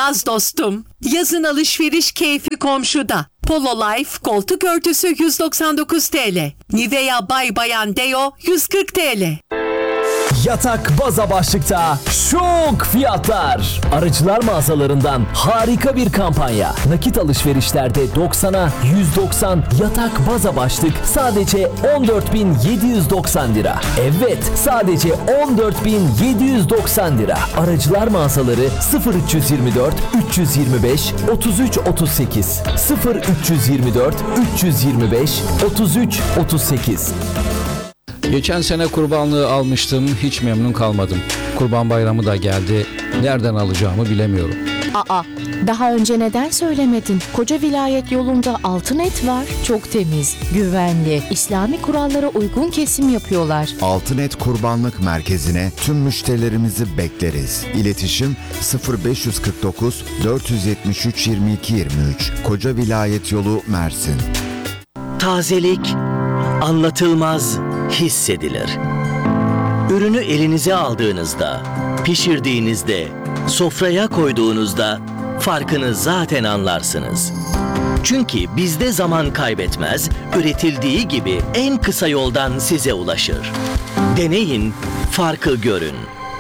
yaz dostum. Yazın alışveriş keyfi komşuda. Polo Life koltuk örtüsü 199 TL. Nivea Bay Bayan Deo 140 TL. Yatak baza başlıkta şok fiyatlar. Aracılar mağazalarından harika bir kampanya. Nakit alışverişlerde 90'a 190 yatak baza başlık sadece 14.790 lira. Evet, sadece 14.790 lira. Aracılar mağazaları 0324 325 33 38 0324 325 33 38. Geçen sene kurbanlığı almıştım, hiç memnun kalmadım. Kurban Bayramı da geldi, nereden alacağımı bilemiyorum. Aa, daha önce neden söylemedin? Koca vilayet yolunda altın et var. Çok temiz, güvenli, İslami kurallara uygun kesim yapıyorlar. Altınet Kurbanlık Merkezi'ne tüm müşterilerimizi bekleriz. İletişim 0549 473 22 23. Koca Vilayet Yolu, Mersin. Tazelik anlatılmaz, hissedilir. Ürünü elinize aldığınızda, pişirdiğinizde, sofraya koyduğunuzda farkını zaten anlarsınız. Çünkü bizde zaman kaybetmez, üretildiği gibi en kısa yoldan size ulaşır. Deneyin, farkı görün.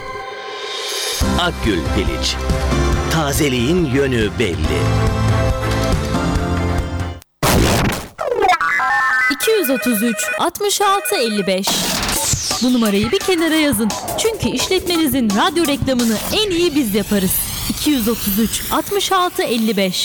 Akgül Piliç. Tazeliğin yönü belli. 233 66 55. Bu numarayı bir kenara yazın. Çünkü işletmenizin radyo reklamını en iyi biz yaparız. 233 66 55.